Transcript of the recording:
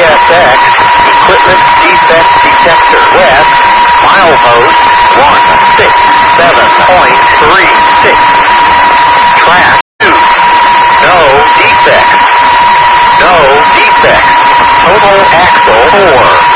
CSX, equipment defect detector. West, milepost 167.36. Track 2. No defects. No defects. Total axle 4.